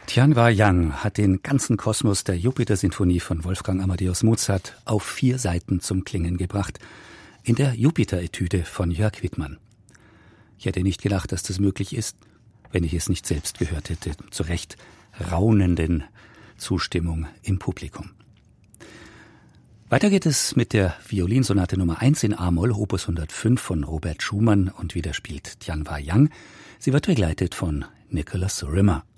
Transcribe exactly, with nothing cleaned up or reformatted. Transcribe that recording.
Tianhua Yang hat den ganzen Kosmos der Jupiter-Sinfonie von Wolfgang Amadeus Mozart auf vier Seiten zum Klingen gebracht, in der Jupiter-Etüde von Jörg Wittmann. Ich hätte nicht gedacht, dass das möglich ist, wenn ich es nicht selbst gehört hätte. Zu Recht raunenden Zustimmung im Publikum. Weiter geht es mit der Violinsonate Nummer eins in A-Moll, Opus hundertfünf von Robert Schumann, und wieder spielt Tianhua Yang. Sie wird begleitet von Nicholas Rimmer.